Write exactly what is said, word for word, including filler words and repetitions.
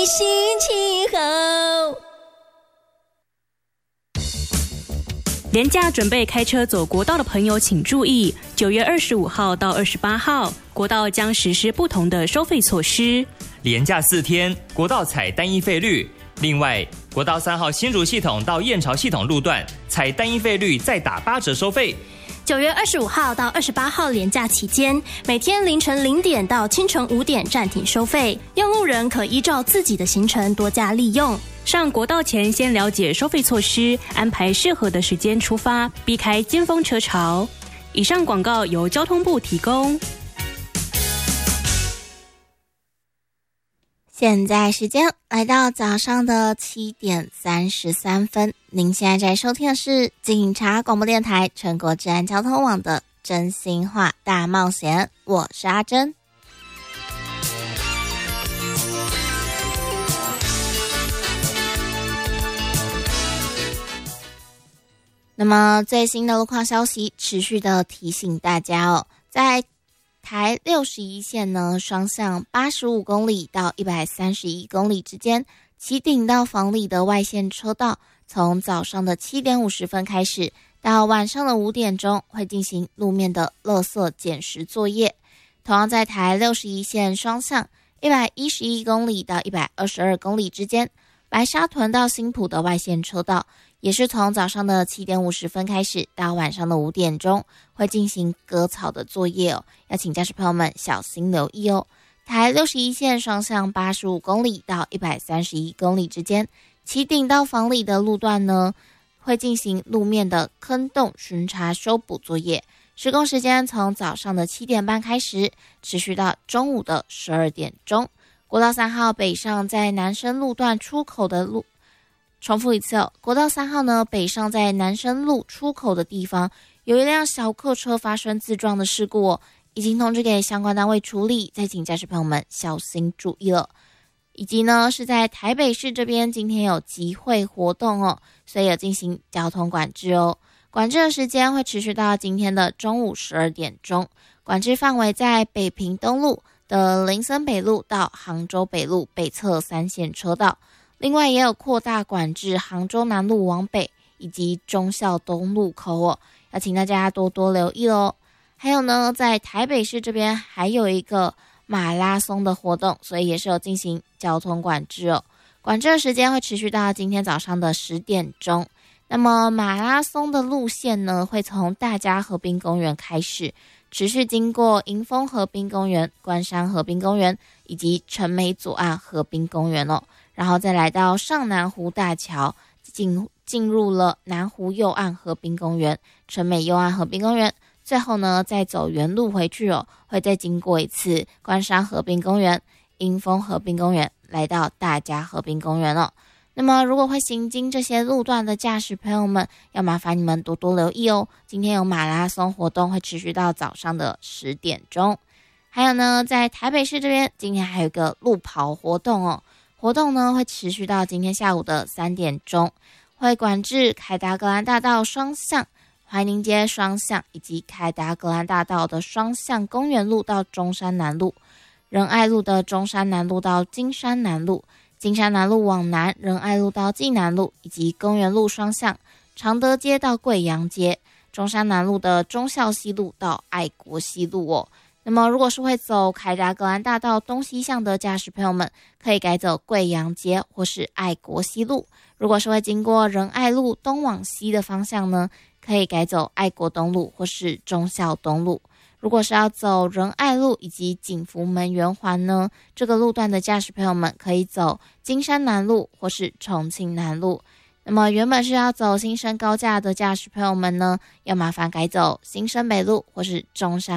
心情好。 连假准备开车走国道的朋友请注意，九月二十五号到二十八号，国道将实施不同的收费措施。 连假四天，国道采单一费率。另外，国道三号新竹系统到燕巢系统路段采单一费率再打八折收费。 九月二十五号到二十八号连假期间，每天凌晨零点到清晨五点暂停收费，用路人可依照自己的行程多加利用。 上国道前先了解收费措施，安排适合的时间出发，避开尖峰车潮。以上广告由交通部提供。 现在时间来到早上的七点三十三分，您现在在收听的是警察广播电台全国治安交通网的真心话大冒险，我是阿珍。那么最新的路况消息，持续的提醒大家哦，在台六十一线呢，双向八十五公里到一百三十一公里之间，旗顶到房里的外线车道，从早上的七点五十分开始，到晚上的五点钟会进行路面的垃圾捡拾作业。同样在台六十一线双向一百一十一公里到一百二十二公里之间，白沙屯到新埔的外线车道，也是从早上的七点五十分开始到晚上的五点钟会进行割草的作业哦，要请驾驶朋友们小心留意哦。台六十一线双向八十五公里到一百三十一公里之间，旗顶到房里的路段呢，会进行路面的坑洞巡查修补作业，施工时间从早上的七点半开始，持续到中午的十二点钟。国道三号北上在南深路段出口的路重复一次哦，国道三号呢，北上在南深路出口的地方，有一辆小客车发生自撞的事故哦，已经通知给相关单位处理，再请驾驶朋友们小心注意了。以及呢，是在台北市这边今天有集会活动哦，所以有进行交通管制哦。管制的时间会持续到今天的中午十二点钟，管制范围在北屏东路的林森北路到杭州北路北侧三线车道。另外也有扩大管制杭州南路往北以及忠孝东路口哦，要请大家多多留意哦。还有呢，在台北市这边还有一个马拉松的活动，所以也是有进行交通管制哦。管制的时间会持续到今天早上的十点钟。那么马拉松的路线呢，会从大家河滨公园开始，持续经过迎风河滨公园、关山河滨公园以及陈美左岸河滨公园哦。然后再来到上南湖大桥，进进入了南湖右岸河滨公园、陈美右岸河滨公园，最后呢再走原路回去哦，会再经过一次关山河滨公园、迎风河滨公园，来到大家河滨公园哦。那么如果会行经这些路段的驾驶朋友们，要麻烦你们多多留意哦。今天有马拉松活动会持续到早上的十点钟。还有呢，在台北市这边今天还有一个路跑活动哦。活动呢会持续到今天下午的三点钟，会管制凯达格兰大道双向、怀宁街双向以及凯达格兰大道的双向公园路到中山南路、仁爱路的中山南路到金山南路、金山南路往南仁爱路到济南路以及公园路双向、常德街到贵阳街、中山南路的忠孝西路到爱国西路哦。那么如果是会走凯达格兰大道东西向的驾驶朋友们，可以改走贵阳街或是爱国西路。如果是会经过仁爱路东往西的方向呢，可以改走爱国东路或是忠孝东路。如果是要走仁爱路以及景福门圆环呢，这个路段的驾驶朋友们可以走金山南路或是重庆南路。那么原本是要走新生高架的驾驶朋友们呢，要麻烦改走新生北路或是中山